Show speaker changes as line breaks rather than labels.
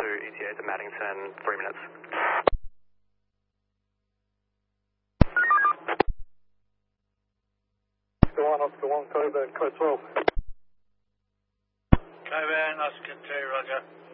to ETA to Maddington, 3 minutes.
Oscar 1, Coburn, code 12.
Coburn, Oscar 2, roger.